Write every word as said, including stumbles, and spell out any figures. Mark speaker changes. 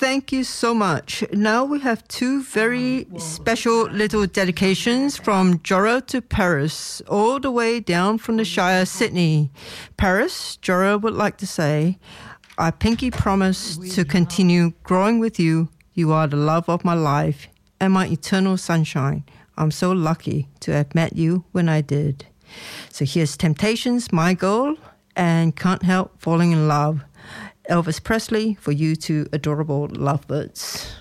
Speaker 1: thank you so much. Now we have two very special little dedications from Jorah to Paris, all the way down from the Shire, Sydney. Paris, Jorah would like to say, I pinky promise to continue growing with you. You are the love of my life and my eternal sunshine. I'm so lucky to have met you when I did. So here's Temptations, My Girl, and Can't Help Falling in Love. Elvis Presley for you two adorable lovebirds.